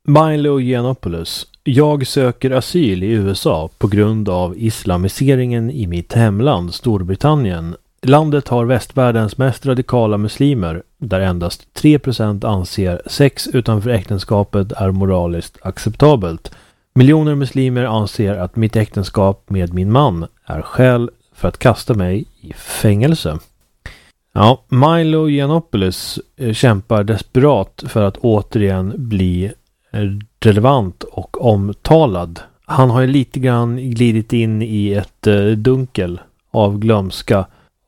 Milo Yiannopoulos. Jag söker asyl i USA på grund av islamiseringen i mitt hemland, Storbritannien. Landet har västvärldens mest radikala muslimer, där endast 3% anser sex utanför äktenskapet är moraliskt acceptabelt. Miljoner muslimer anser att mitt äktenskap med min man är skäl för att kasta mig i fängelse. Ja, Milo Yiannopoulos kämpar desperat för att återigen bli relevant och omtalad. Han har ju lite grann glidit in i ett dunkel av glömska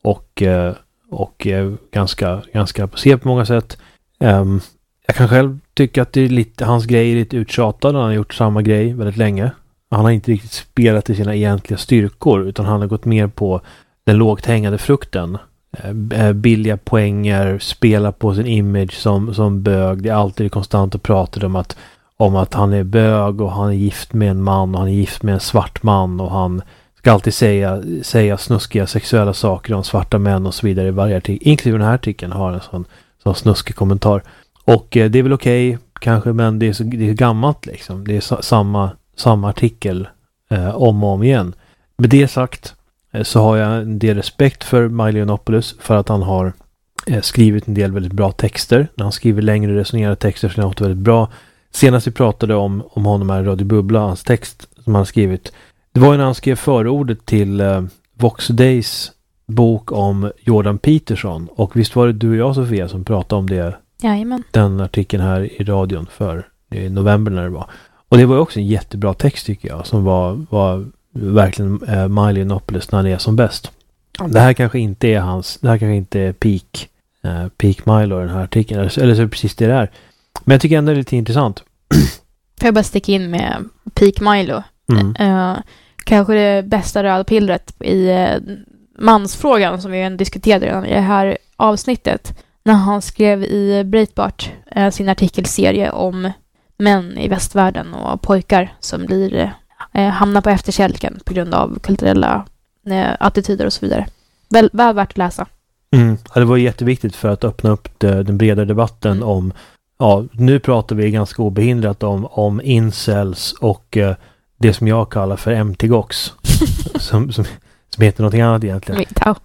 och ganska passé på många sätt. Jag kan själv tycka att det är lite, hans grej är lite uttjatad. Han har gjort samma grej väldigt länge. Han har inte riktigt spelat i sina egentliga styrkor, utan han har gått mer på den lågt hängande frukten. Billiga poänger, spela på sin image som bög. Det är alltid konstant att prata om att han är bög och han är gift med en man och han är gift med en svart man och han ska alltid säga snuskiga sexuella saker om svarta män och så vidare i varje artikel. Inklusive den här artikeln har en sån snuskig kommentar. Och det är väl okej, kanske, men det är gammalt liksom. Det är samma artikel om och om igen. Med det sagt så har jag en del respekt för Milo Yiannopoulos för att han har skrivit en del väldigt bra texter. När han skriver längre resonerade texter så är det väldigt bra. Senast vi pratade om honom här i Radio Bubbla, hans text som han skrivit. Det var ju när han skrev förordet till Vox Days bok om Jordan Peterson. Och visst var det du och jag, Sofia, som pratade om det. Jajamän. Den artikeln här i radion i november när det var. Och det var ju också en jättebra text tycker jag, som var verkligen Milo Yiannopoulos när han är som bäst. Det här kanske inte är peak Milo, den här artikeln. Eller så är det precis det är. Men jag tycker ändå det är lite intressant. Får jag bara sticka in med peak Milo? Kanske det bästa rödpillret i mansfrågan som vi diskuterade redan i det här avsnittet. När han skrev i Breitbart sin artikelserie om män i västvärlden och pojkar som hamnar på efterkälken på grund av kulturella attityder och så vidare. Väl värt att läsa. Ja, det var jätteviktigt för att öppna upp den breda debatten om, nu pratar vi ganska obehindrat om incels och det som jag kallar för MTGOX som heter någonting annat egentligen.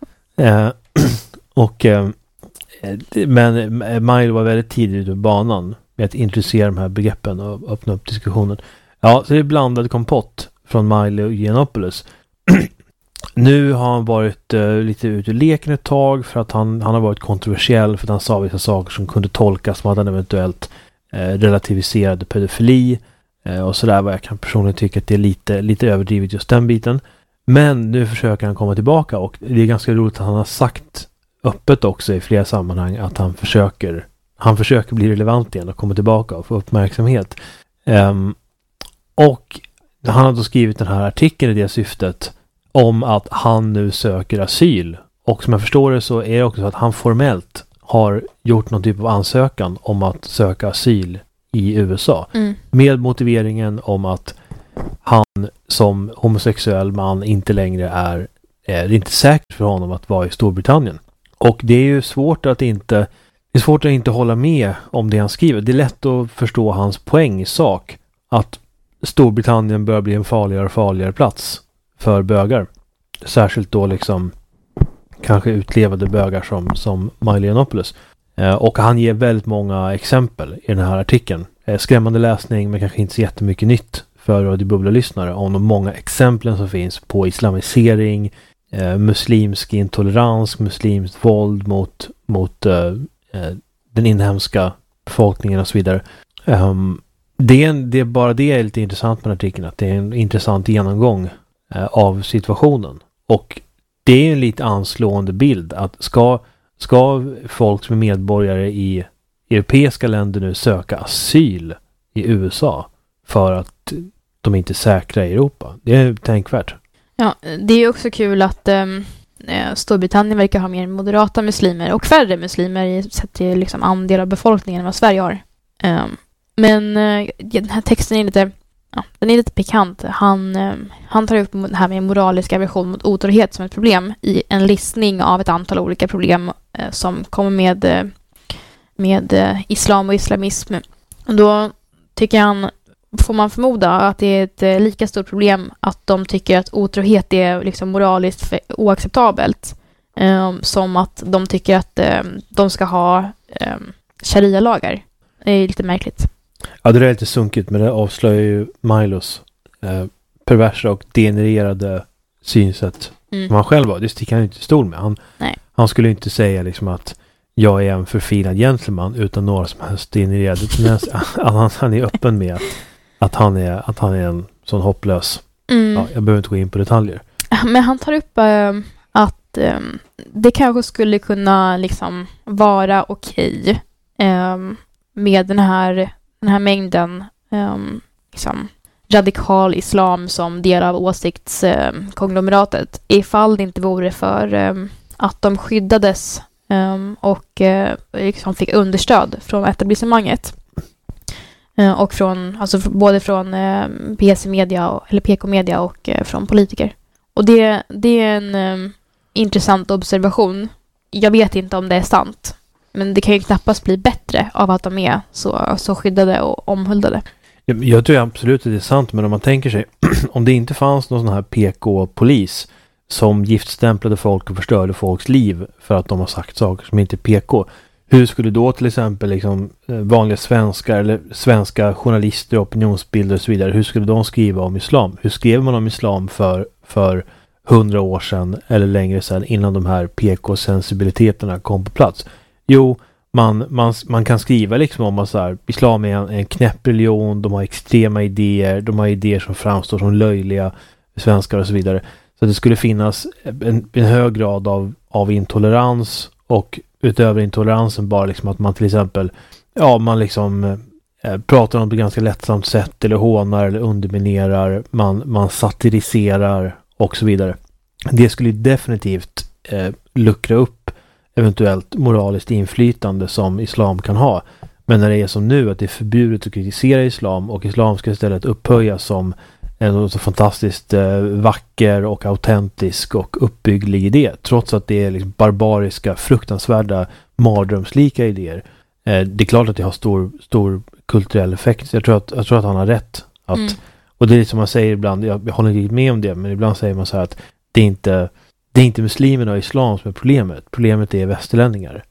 Men Milo var väldigt tidigt ute på banan med att introducera de här begreppen och öppna upp diskussionen. Ja, så det är blandad kompott från Milo Yiannopoulos. Nu har han varit lite ute ur leken ett tag för att han har varit kontroversiell för att han sa vissa saker som kunde tolkas som att han eventuellt relativiserade pedofili och sådär, vad jag kan personligen tycka att det är lite överdrivet just den biten. Men nu försöker han komma tillbaka och det är ganska roligt att han har sagt öppet också i flera sammanhang att han försöker bli relevant igen och komma tillbaka och få uppmärksamhet. Och han har då skrivit den här artikeln i det syftet om att han nu söker asyl. Och som jag förstår det så är det också så att han formellt har gjort någon typ av ansökan om att söka asyl i USA. Med motiveringen om att han som homosexuell man inte längre är inte säkert för honom att vara i Storbritannien. Och det är ju svårt att inte hålla med om det han skriver. Det är lätt att förstå hans poäng i sak. Att Storbritannien börjar bli en farligare och farligare plats för bögar. Särskilt då liksom kanske utlevade bögar som Milo Yiannopoulos. Och han ger väldigt många exempel i den här artikeln. Skrämmande läsning men kanske inte så jättemycket nytt för Radio Bubbla-lyssnare om de många exemplen som finns på islamisering, muslimsk intolerans, muslimskt våld mot den inhemska befolkningen och så vidare. Det är bara det är lite intressant med artikeln, att det är en intressant genomgång av situationen. Och det är en lite anslående bild att ska folk som är medborgare i europeiska länder nu söka asyl i USA för att de inte är säkra i Europa. Det är tänkvärt. Ja, det är också kul att Storbritannien verkar ha mer moderata muslimer och färre muslimer sett till liksom andel av befolkningen än vad Sverige har. Men den här texten är lite pikant. Han tar upp det här med moralisk aversion mot otrohet som ett problem i en listning av ett antal olika problem som kommer med islam och islamism. Och då tycker han, får man förmoda att det är ett lika stort problem att de tycker att otrohet är liksom moraliskt oacceptabelt som att de tycker att de ska ha sharia-lagar. Det är lite märkligt. Ja, det är lite sunkigt, men det avslöjar ju Milos perversa och degenererade synsätt som han själv var. Det sticker han inte stol med. Han skulle inte säga liksom att jag är en förfinad gentleman utan några som helst degenererade tendenser. Han är öppen med att han är en sån hopplös. Ja, jag behöver inte gå in på detaljer. Men han tar upp att det kanske skulle kunna liksom vara okej med den här mängden liksom radikal islam som del av åsiktskonglomeratet ifall det inte vore för att de skyddades och liksom fick understöd från etablissemanget och från, alltså både från PC-media eller PK-media och från politiker. Och det är en intressant observation. Jag vet inte om det är sant, men det kan ju knappast bli bättre av att de är så skyddade och omhuldade. Jag tror absolut att det är sant, men om man tänker sig om det inte fanns någon sån här PK-polis som giftstämplade folk och förstörde folks liv för att de har sagt saker som inte är PK, hur skulle då till exempel liksom vanliga svenskar eller svenska journalister, opinionsbildare och så vidare, hur skulle de skriva om islam? Hur skrev man om islam för 100 år sedan eller längre sedan innan de här PK-sensibiliteterna kom på plats? Jo, man kan skriva liksom om att så här, islam är en knäpp religion, de har extrema idéer, de har idéer som framstår som löjliga svenskar och så vidare. Så det skulle finnas en hög grad av intolerans, och utöver intoleransen bara liksom att man till exempel man liksom pratar om det ganska lättsamt sätt eller hånar eller underminerar, man satiriserar och så vidare. Det skulle definitivt luckra upp eventuellt moraliskt inflytande som islam kan ha. Men när det är som nu att det är förbjudet att kritisera islam och islam ska istället upphöjas som en så fantastiskt vacker och autentisk och uppbygglig idé, trots att det är liksom barbariska, fruktansvärda, mardrömslika idéer. Det är klart att det har stor kulturell effekt. Jag tror att han har rätt. Och det är som man säger ibland, jag håller inte med om det, men ibland säger man så här att det är inte muslimerna och islam som är problemet. Problemet är västerlänningar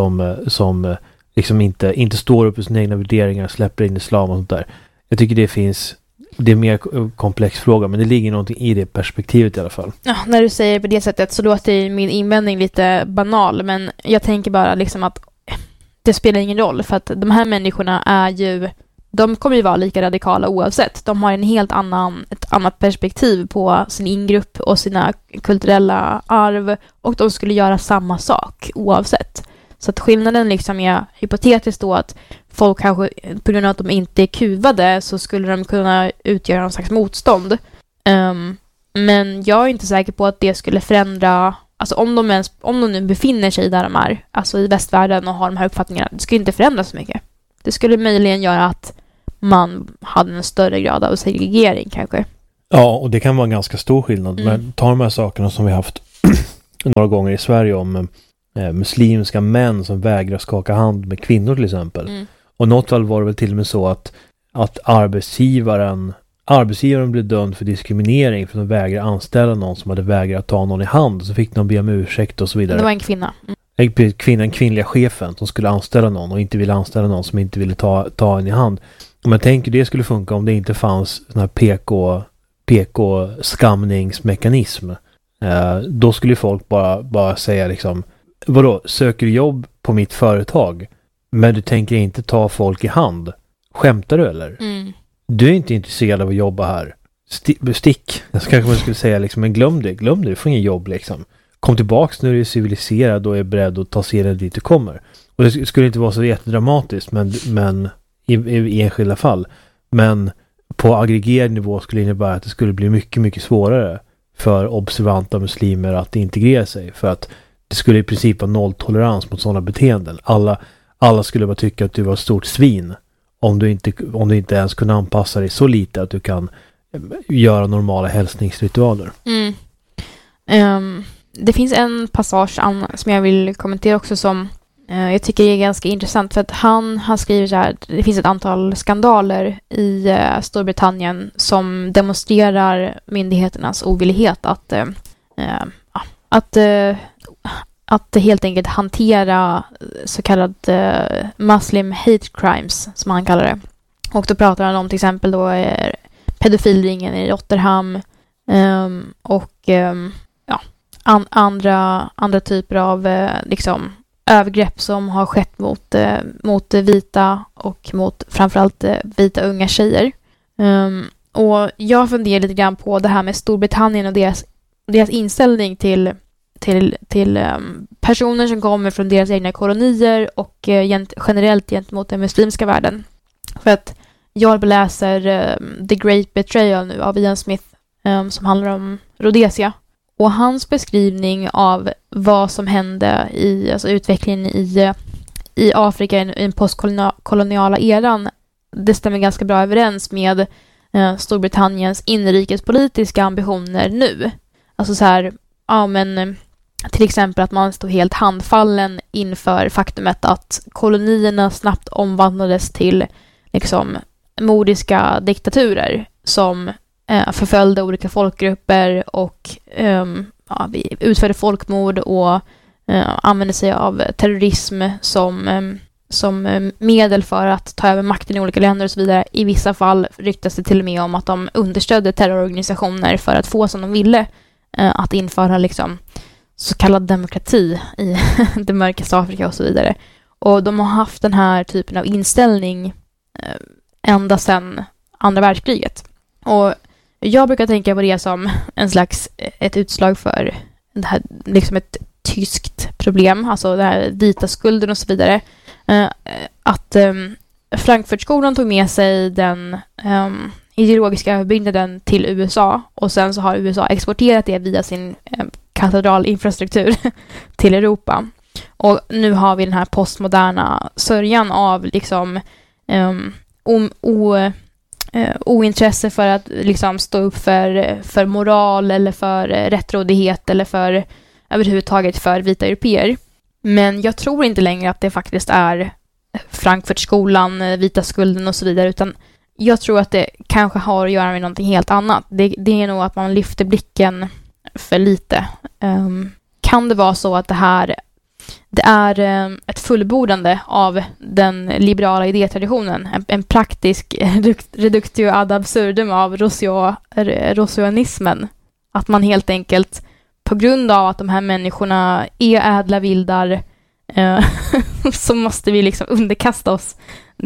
som liksom inte står upp för sina egna värderingar, släpper in islam och sånt där. Jag tycker det är en mer komplex fråga, men det ligger någonting i det perspektivet i alla fall. Ja, när du säger på det sättet så låter min invändning lite banal, men jag tänker bara liksom att det spelar ingen roll, för att de här människorna de kommer ju vara lika radikala oavsett. De har ett annat perspektiv på sin ingrupp och sina kulturella arv, och de skulle göra samma sak oavsett. Så att skillnaden liksom är hypotetiskt då att folk kanske på grund av att de inte är kuvade så skulle de kunna utgöra någon slags motstånd. Men jag är inte säker på att det skulle förändra, alltså om de nu befinner sig där de är, alltså i västvärlden och har de här uppfattningarna, det skulle inte förändra så mycket. Det skulle möjligen göra att man hade en större grad av segregering kanske. Ja, och det kan vara en ganska stor skillnad. Men ta de här sakerna som vi haft några gånger i Sverige om muslimska män som vägrar skaka hand med kvinnor till exempel. Och något fall var det väl till och med så att arbetsgivaren blev dömd för diskriminering för att de vägrar anställa någon som hade vägrat ta någon i hand, så fick de be om ursäkt och så vidare. Det var en kvinna. Den kvinnliga chefen som skulle anställa någon och inte ville anställa någon som inte ville ta en i hand. Om man tänker det skulle funka om det inte fanns sån här PK-skamningsmekanism. Då skulle folk bara säga liksom, vadå, söker du jobb på mitt företag men du tänker inte ta folk i hand? Skämtar du eller? Du är inte intresserad av att jobba här. Stick. Jag kanske man skulle säga liksom, men glöm det, du får ingen jobb liksom. Kom tillbaks när du är civiliserad och är beredd att ta sig dit du kommer. Och det skulle inte vara så jättedramatiskt, men i enskilda fall. Men på aggregerad nivå skulle det innebära att det skulle bli mycket, mycket svårare för observanta muslimer att integrera sig. För att det skulle i princip vara nolltolerans mot sådana beteenden. Alla skulle bara tycka att du var ett stort svin om du inte ens kunde anpassa dig så lite att du kan göra normala hälsningsritualer. Det finns en passage som jag vill kommentera också som Jag tycker det är ganska intressant för att han skriver så här, det finns ett antal skandaler i Storbritannien som demonstrerar myndigheternas ovillighet att helt enkelt hantera så kallad Muslim hate crimes som han kallar det. Och då pratar han om till exempel då pedofilringen i Rotherham och andra typer av liksom övergrepp som har skett mot vita och mot framförallt vita unga tjejer. Och jag funderar lite grann på det här med Storbritannien och deras inställning till personer som kommer från deras egna kolonier och generellt gentemot den muslimska världen. För att jag läser The Great Betrayal nu av Ian Smith som handlar om Rhodesia. Och hans beskrivning av vad som hände i utvecklingen i Afrika i den postkoloniala eran, det stämmer ganska bra överens med Storbritanniens inrikespolitiska ambitioner nu. Alltså så här, till exempel att man stod helt handfallen inför faktumet att kolonierna snabbt omvandlades till liksom mordiska diktaturer som förföljde olika folkgrupper och utförde folkmord och använde sig av terrorism som medel för att ta över makten i olika länder och så vidare. I vissa fall ryktas det till och med om att de understödde terrororganisationer för att få som de ville, att införa liksom så kallad demokrati i det mörkaste Afrika och så vidare. Och de har haft den här typen av inställning ända sedan andra världskriget. Och jag brukar tänka på det som en slags ett utslag för det här, liksom ett tyskt problem, alltså den här vita skulden och så vidare. Att Frankfurtskolan tog med sig den ideologiska överbyggnaden till USA och sen så har USA exporterat det via sin katedralinfrastruktur till Europa. Och nu har vi den här postmoderna sörjan av liksom ointresse för att liksom stå upp för moral eller för rättrådighet eller för överhuvudtaget för vita européer. Men jag tror inte längre att det faktiskt är Frankfurtskolan, vita skulden och så vidare, utan jag tror att det kanske har att göra med någonting helt annat. Det är nog att man lyfter blicken för lite. Kan det vara så att det är ett fullbordande av den liberala idétraditionen, en praktisk reductio ad absurdum av rousseauanismen, att man helt enkelt på grund av att de här människorna är ädla vildar så måste vi liksom underkasta oss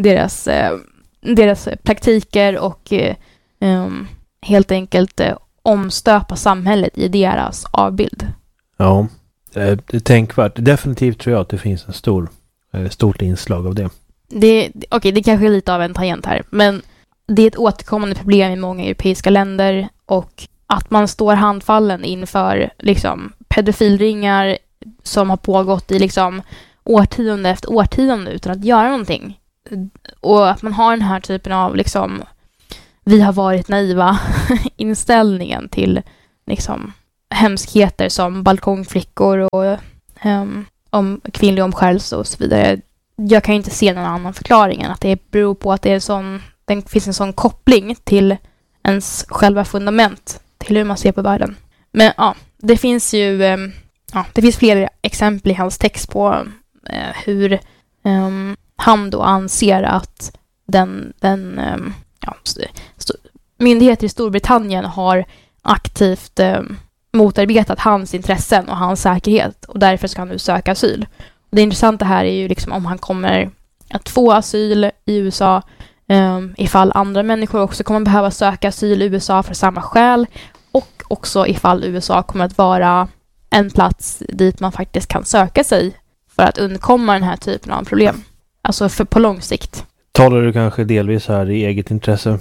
deras praktiker och helt enkelt omstöpa samhället i deras avbild. Ja, det är tänkvärt. Definitivt tror jag att det finns en stort inslag av det. Det kanske är lite av en tangent här, men det är ett återkommande problem i många europeiska länder, och att man står handfallen inför liksom pedofilringar som har pågått i liksom årtionde efter årtionde utan att göra någonting. Och att man har den här typen av liksom vi har varit naiva inställningen till liksom hemskheter som balkongflickor och om kvinnlig omskärelse och så vidare. Jag kan inte se någon annan förklaring än att det beror på att det finns en sån koppling till ens själva fundament, till hur man ser på världen. Men ja, det finns flera exempel i hans text på hur han då anser att myndigheter i Storbritannien har aktivt motarbetat hans intressen och hans säkerhet, och därför ska han nu söka asyl. Och det intressanta här är ju liksom om han kommer att få asyl i USA, ifall andra människor också kommer behöva söka asyl i USA för samma skäl, och också ifall USA kommer att vara en plats dit man faktiskt kan söka sig för att undkomma den här typen av problem. Alltså på lång sikt. Talar du kanske delvis här i eget intresse?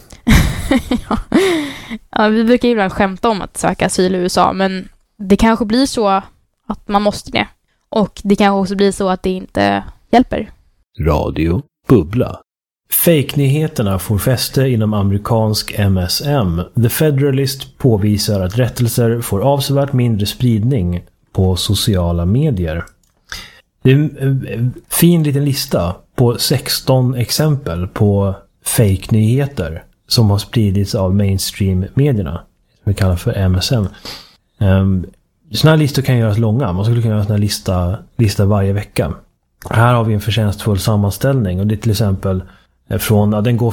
Ja, vi brukar ju ibland skämta om att söka asyl i USA, men det kanske blir så att man måste det. Och det kanske också blir så att det inte hjälper. Radio Bubbla. Fake-nyheterna får fäste inom amerikansk MSM. The Federalist påvisar att rättelser får avsevärt mindre spridning på sociala medier. Det är en fin liten lista på 16 exempel på fake-nyheter som har spridits av mainstream-medierna, som vi kallar för MSM. Sådana här listor kan göras långa. Man skulle kunna göra en sån här lista varje vecka. Här har vi en förtjänstfull sammanställning, och det är till exempel den går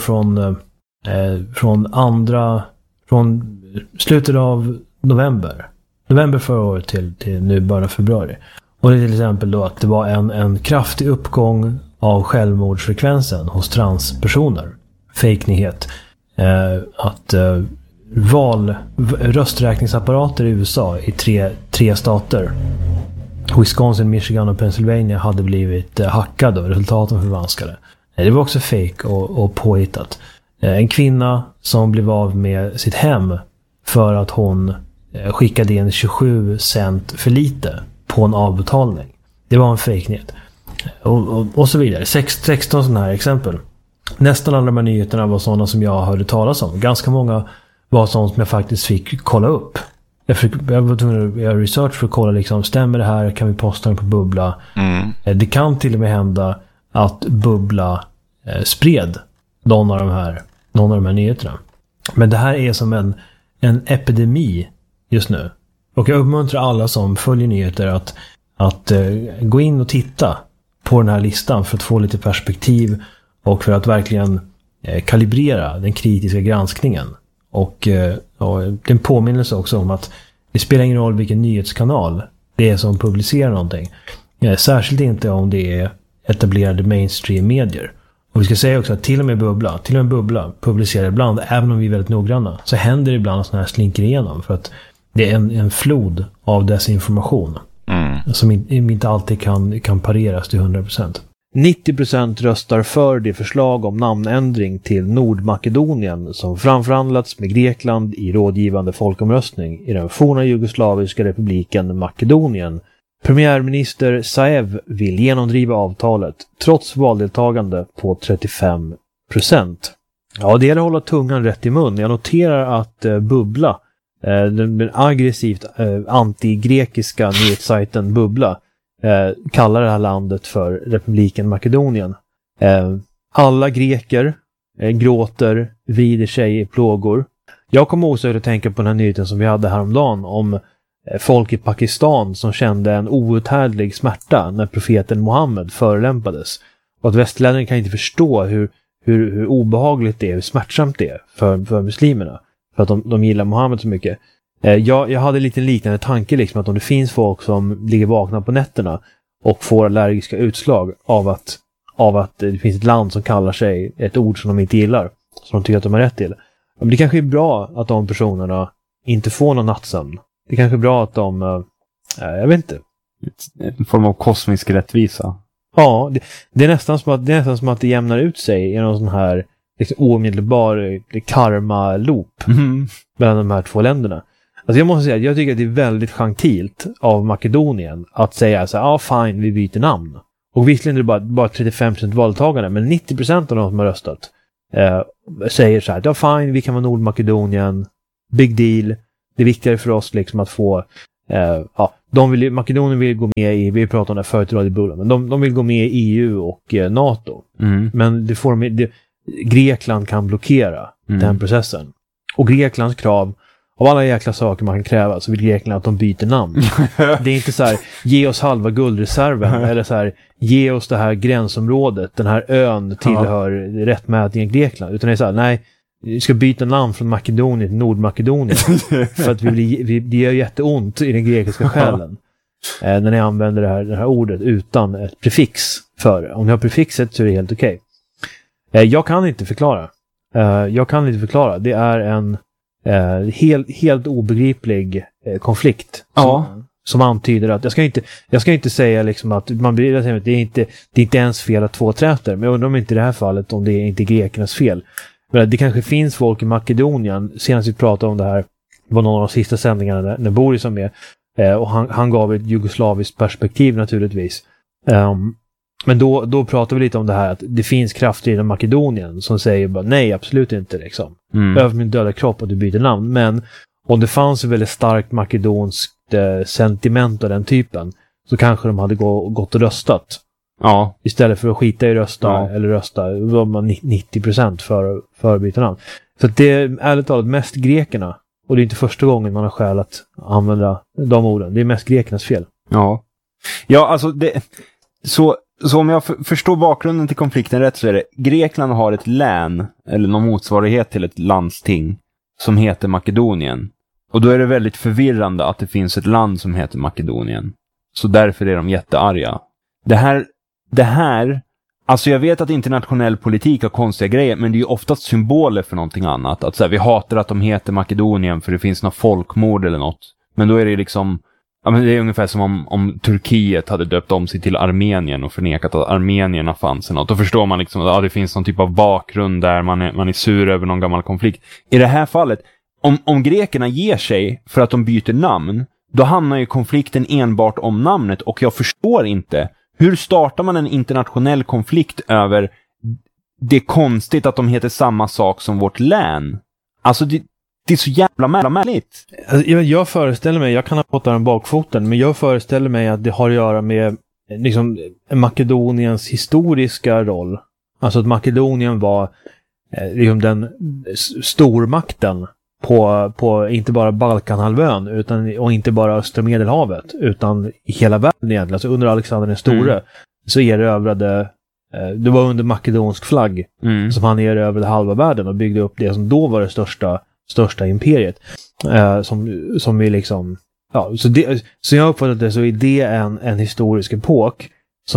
från slutet av november förra året till nu bara februari. Och det är till exempel då att det var en kraftig uppgång av självmordsfrekvensen hos transpersoner. Fake-nyhet. Att rösträkningsapparater i USA i tre stater, Wisconsin, Michigan och Pennsylvania, hade blivit hackade och resultaten förvanskade. Det var också fake och påhittat. En kvinna som blev av med sitt hem för att hon skickade in 27 cent för lite på en avbetalning. Det var en fake-nyhet. Och så vidare. 16 sådana här exempel. Nästan alla de här nyheterna var sådana som jag hörde talas om. Ganska många var sådana som jag faktiskt fick kolla upp. Jag var tvungen att göra research för att kolla liksom, stämmer det här? Kan vi posta den på Bubbla? Det kan till och med hända att Bubbla spred någon av de här nyheterna. Men det här är som en epidemi just nu. Och jag uppmuntrar alla som följer nyheter att gå in och titta på den här listan för att få lite perspektiv och för att verkligen kalibrera den kritiska granskningen. Och det är en påminnelse också om att det spelar ingen roll vilken nyhetskanal det är som publicerar någonting. Särskilt inte om det är etablerade mainstream-medier. Och vi ska säga också att till och med Bubbla publicerar ibland, även om vi är väldigt noggranna, så händer det ibland att sådana här slinker igenom för att det är en flod av desinformation som inte alltid kan pareras till 100%. 90% röstar för det förslag om namnändring till Nordmakedonien som framförhandlats med Grekland i rådgivande folkomröstning i den forna jugoslaviska republiken Makedonien. Premiärminister Zaev vill genomdriva avtalet trots valdeltagande på 35%. Ja, det gäller att hålla tungan rätt i mun. Jag noterar att Bubbla, den aggressivt anti-grekiska nyhetssajten Bubbla, kallar det här landet för republiken Makedonien. Alla greker gråter, vrider sig i plågor. Jag kommer osökt att tänka på den här nyheten som vi hade häromdagen om folk i Pakistan som kände en outhärdlig smärta när profeten Mohammed förolämpades. Och att västländerna kan inte förstå hur obehagligt det är, hur smärtsamt det är för muslimerna. För att de gillar Mohammed så mycket. Jag hade en liten liknande tanke liksom, att om det finns folk som ligger vakna på nätterna och får allergiska utslag av att det finns ett land som kallar sig ett ord som de inte gillar, som de tycker att de har rätt till. Men det kanske är bra att de personerna inte får någon nattsömn. Det kanske är bra att de, jag vet inte. En form av kosmisk rättvisa. Ja, det är nästan som att det jämnar ut sig i någon sån här liksom omedelbar karma-loop mellan de här två länderna. Alltså jag måste säga att jag tycker att det är väldigt gentilt av Makedonien att säga så här, fine, vi byter namn. Och visserligen är det bara 35% valdeltagande, men 90% av de som har röstat säger så här, fine, vi kan vara Nordmakedonien, big deal. Det är viktigare för oss liksom att få Makedonien vill gå med i, vi pratade om det förut i Radio Bulla, men de vill gå med i EU och NATO. Men Grekland kan blockera den processen. Och Greklands krav, av alla jäkla saker man kan kräva, så vill Grekland att de byter namn. Det är inte så här, ge oss halva guldreserven eller så här, ge oss det här gränsområdet, den här ön tillhör rättmätigen Grekland, utan det är så här, nej, vi ska byta namn från Makedonien till Nordmakedonien för att det gör jätteont i den grekiska själen när ni använder det här ordet utan ett prefix för det. Om ni har prefixet så är det helt okej. Jag kan inte förklara. Det är en helt obegriplig konflikt som antyder att jag ska inte säga liksom att man blir att det är inte ens fel att två träter, men jag undrar om inte i det här fallet om det är inte grekernas fel. Men det kanske finns folk i Makedonien, senast vi pratade om det här var någon av de sista sändningarna när Boris var med, och han gav ett jugoslaviskt perspektiv naturligtvis. Men då pratar vi lite om det här att det finns krafter i Makedonien som säger bara nej, absolut inte liksom. Över min döda kropp att du byter namn. Men om det fanns ett väldigt starkt makedonskt sentiment av den typen, så kanske de hade gått och röstat. Ja. Istället för att skita i rösta, då var man 90% för att byta namn. Så att det är ärligt talat mest grekerna. Och det är inte första gången man har skäl att använda de orden. Det är mest grekernas fel. Ja. Ja, alltså så om jag förstår bakgrunden till konflikten rätt så är det Grekland har ett län eller någon motsvarighet till ett landsting som heter Makedonien. Och då är det väldigt förvirrande att det finns ett land som heter Makedonien. Så därför är de jättearga. Det här, alltså jag vet att internationell politik har konstiga grejer, men det är ju oftast symboler för någonting annat. Att så här, vi hatar att de heter Makedonien för det finns något folkmord eller något. Men då är det liksom, ja, men det är ungefär som om Turkiet hade döpt om sig till Armenien och förnekat att armenierna fanns eller något. Då förstår man liksom att det finns någon typ av bakgrund där man är sur över någon gammal konflikt. I det här fallet, om grekerna ger sig för att de byter namn, då hamnar ju konflikten enbart om namnet, och jag förstår inte. Hur startar man en internationell konflikt över det är konstigt att de heter samma sak som vårt län? Alltså det är så jävla märkligt. Jag föreställer mig, jag kan ha fått den bakfoten, men jag föreställer mig att det har att göra med liksom Makedoniens historiska roll. Alltså att Makedonien var liksom den stormakten på inte bara Balkanhalvön och inte bara östra Medelhavet utan i hela världen egentligen. Alltså under Alexander den store så erövrade det var under makedonsk flagg som han erövrade halva världen och byggde upp det som då var det största imperiet som vi liksom så jag uppfattar det så är det en historisk epok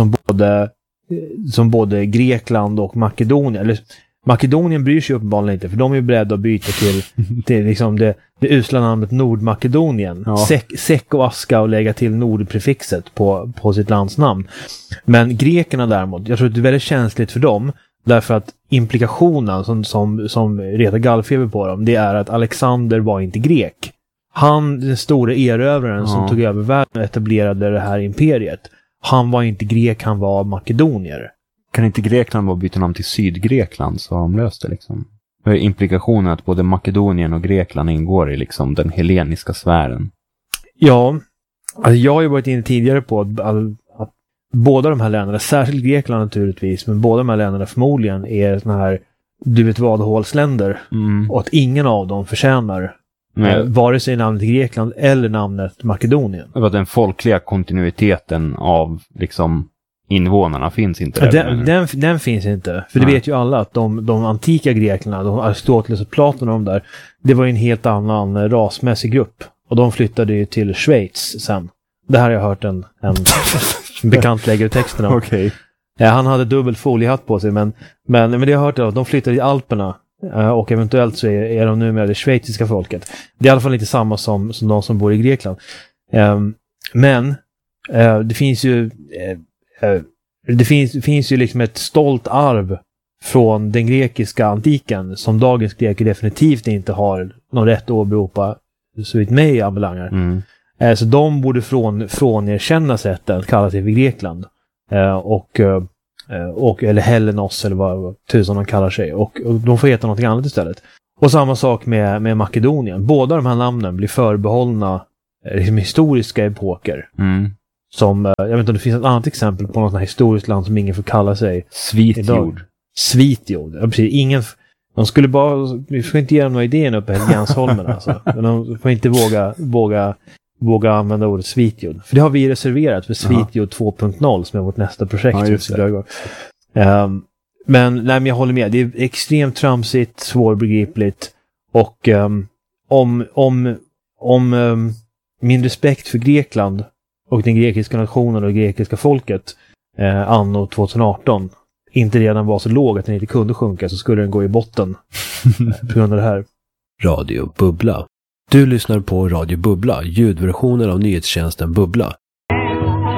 som både Grekland och Makedonien, eller Makedonien bryr sig uppenbarligen inte, för de är beredda att byta till liksom det usla namnet Nordmakedonien. Ja. Säck och aska och lägga till nordprefixet på sitt lands namn. Men grekerna däremot, jag tror att det är väldigt känsligt för dem, därför att implikationen som retar gallfeber på dem, det är att Alexander var inte grek. Han, den stora erövraren som tog över världen och etablerade det här imperiet, han var inte grek, han var makedonier. Kan inte Grekland bara byta namn till Sydgrekland, så har de löst det liksom? Vad är implikationen att både Makedonien och Grekland ingår i liksom den helleniska sfären? Ja, alltså jag har ju varit inne tidigare på att båda de här länderna, särskilt Grekland naturligtvis, men båda de här länderna förmodligen är såna här du vet vad hålsländer, och att ingen av dem förtjänar vare sig namnet Grekland eller namnet Makedonien. Det var den folkliga kontinuiteten av liksom invånarna finns inte. Den finns inte. För det vet ju alla att de antika grekerna, de Aristoteles och Platon och de där, det var ju en helt annan rasmässig grupp. Och de flyttade ju till Schweiz sen. Det här har jag hört en bekant lägger i texten om. Okay. Han hade dubbel foliehatt på sig, men det har jag hört att de flyttade i Alperna. Och eventuellt så är de numera det schweiziska folket. Det är i alla fall inte samma som de som bor i Grekland. Men det finns ju det finns ju liksom ett stolt arv från den grekiska antiken som dagens greker definitivt inte har någon rätt att åberopa, så vitt mig anbelangar. Så de borde frånerkänna sättet att kalla sig för Grekland. Eller Hellenos eller vad tusan de kallar sig. Och de får heta något annat istället. Och samma sak med Makedonien. Båda de här namnen blir förbehållna liksom historiska epoker. Som, jag vet inte om det finns ett annat exempel på något historiskt land som ingen får kalla sig. Svitjord. Ja, precis. De skulle bara, vi får inte ge dem några idéer uppe i Helgeandsholmen alltså. Men de får inte våga använda ordet Svitjord. För det har vi reserverat för Svitjord 2.0 som är vårt nästa projekt. Ja, just det. Men jag håller med. Det är extremt tramsigt, svårbegripligt. Och om min respekt för Grekland och den grekiska nationen och det grekiska folket anno 2018 inte redan var så låg att den inte kunde sjunka, så skulle den gå i botten på grund av det här. Radio Bubbla. Du lyssnar på Radio Bubbla, ljudversionen av nyhetstjänsten Bubbla.